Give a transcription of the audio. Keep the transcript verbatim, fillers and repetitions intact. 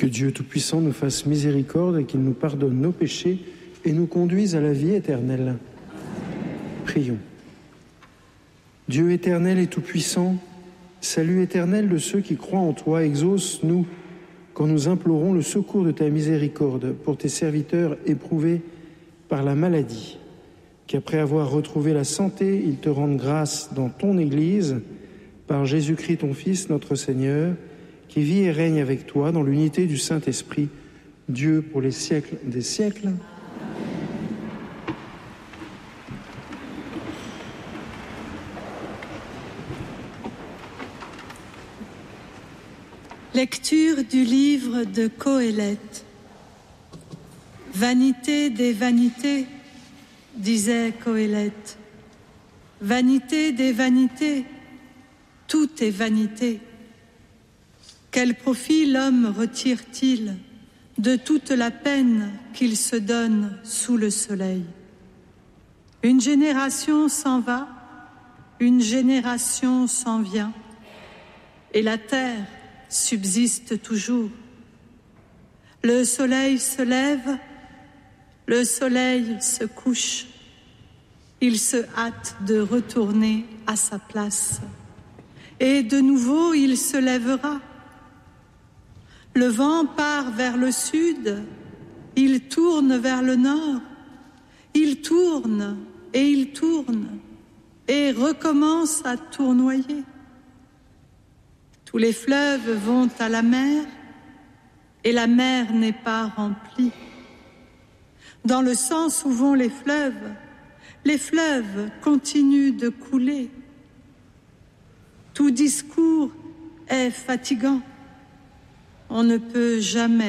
Que Dieu Tout-Puissant nous fasse miséricorde et qu'il nous pardonne nos péchés et nous conduise à la vie éternelle. Prions. Dieu éternel et Tout-Puissant, salut éternel de ceux qui croient en toi, exauce-nous quand nous implorons le secours de ta miséricorde pour tes serviteurs éprouvés par la maladie, qu'après avoir retrouvé la santé, ils te rendent grâce dans ton Église, par Jésus-Christ ton Fils, notre Seigneur, qui vit et règne avec toi dans l'unité du Saint-Esprit, Dieu pour les siècles des siècles. Lecture du livre de Qoéleth. Vanité des vanités, disait Qoéleth. Vanité des vanités, tout est vanité. Quel profit l'homme retire-t-il de toute la peine qu'il se donne sous le soleil? Une génération s'en va, une génération s'en vient, et la terre subsiste toujours. Le soleil se lève, le soleil se couche. Il se hâte de retourner à sa place. Et de nouveau, il se lèvera. Le vent part vers le sud, il tourne vers le nord, il tourne et il tourne et recommence à tournoyer. Tous les fleuves vont à la mer et la mer n'est pas remplie. Dans le sens où vont les fleuves, les fleuves continuent de couler. Tout discours est fatigant. On ne peut jamais